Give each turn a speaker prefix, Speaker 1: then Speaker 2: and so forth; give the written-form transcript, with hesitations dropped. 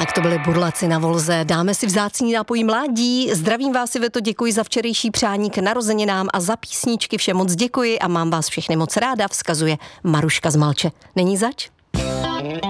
Speaker 1: Tak to byly Burlaci na Volze. Dáme si vzácný nápoj mládí. Zdravím vás, Iveto, děkuji za včerejší přání k narozeninám a za písničky všem moc děkuji a mám vás všechny moc ráda, vzkazuje Maruška z Malče. Není zač?